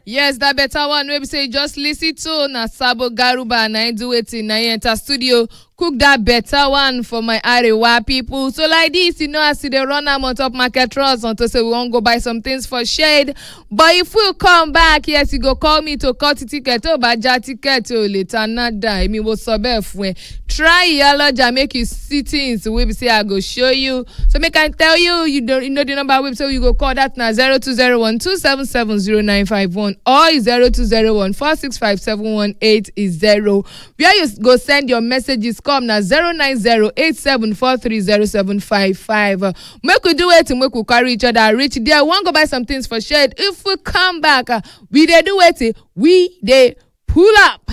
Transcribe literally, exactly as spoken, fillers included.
Yes, that better one. Maybe say just listen to na Sabo Garuba na do it in na enter studio. Cook that better one for my Arewa people. So like this, you know, I see the run am on top market trust until say we won't go buy some things for shade. But if we come back, yes, you go call me to cut the ticket. Oh, baja ticket oh later not die. I mean, what's so bad when try yaloja make you see things. We say I go show you. So make I tell you, you don't you know the number we so you go call that now zero two zero one two seven seven zero nine five one or zero two zero one four six five seven one eight zero. Where you go send your messages. Come now zero nine zero eight seven four three zero seven five five. Make we do it and make we carry each other reach there. We want go buy some things for shade. If we come back, uh, we they do it, we they pull up.